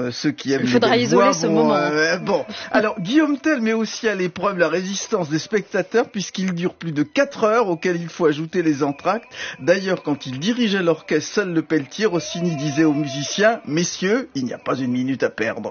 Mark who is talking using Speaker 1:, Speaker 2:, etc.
Speaker 1: ceux qui aiment
Speaker 2: Il faudra
Speaker 1: les belles
Speaker 2: isoler
Speaker 1: voix
Speaker 2: ce
Speaker 1: vont,
Speaker 2: moment.
Speaker 1: bon, alors Guillaume Tell met aussi à l'épreuve la résistance des spectateurs puisqu'il dure plus de 4 heures auxquelles il faut ajouter les entr'actes. D'ailleurs, quand il dirigeait l'orchestre, seul le Pelletier, Rossini disait aux musiciens « Messieurs, il n'y a pas une minute à perdre ».